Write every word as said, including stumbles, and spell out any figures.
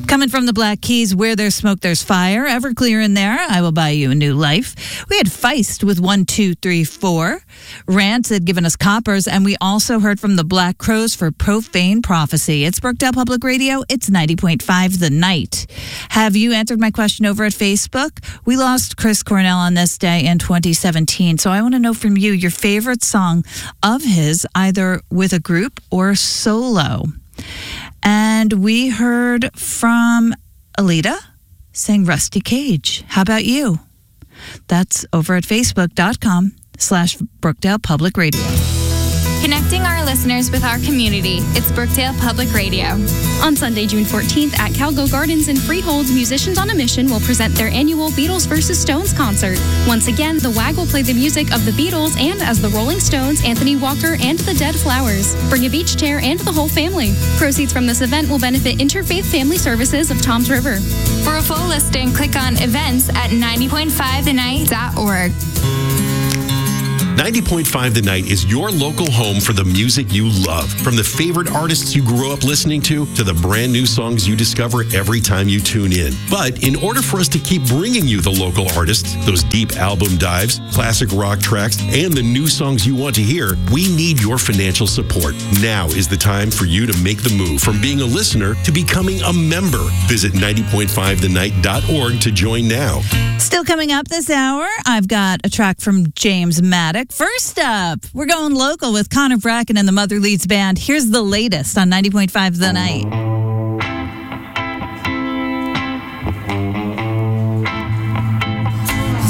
Coming from the Black Keys, where there's smoke, there's fire. Everclear in there. I will buy you a new life. We had Feist with one, two, three, four. Rants had given us Coppers, and we also heard from the Black Crows for Profane Prophecy. It's Brookdale Public Radio. It's ninety point five The Night. Have you answered my question over at Facebook? We lost Chris Cornell on this day in twenty seventeen, so I want to know from you your favorite song of his, either with a group or solo. And we heard from Alita saying Rusty Cage. How about you? That's over at facebook.com slash Brookdale Public Radio. Connecting our listeners with our community. It's Brookdale Public Radio. On Sunday, June fourteenth at Calgo Gardens in Freehold, Musicians on a Mission will present their annual Beatles versus Stones concert. Once again, the W A G will play the music of the Beatles and, as the Rolling Stones, Anthony Walker, and the Dead Flowers. Bring a beach chair and the whole family. Proceeds from this event will benefit Interfaith Family Services of Toms River. For a full listing, click on events at ninety point five the night dot org. ninety point five The Night is your local home for the music you love. From the favorite artists you grew up listening to, to the brand new songs you discover every time you tune in. But in order for us to keep bringing you the local artists, those deep album dives, classic rock tracks, and the new songs you want to hear, we need your financial support. Now is the time for you to make the move from being a listener to becoming a member. Visit ninety point five the night dot org to join now. Still coming up this hour, I've got a track from James Maddox. First up, we're going local with Connor Bracken and the Mother Leeds Band. Here's the latest on ninety point five The Night.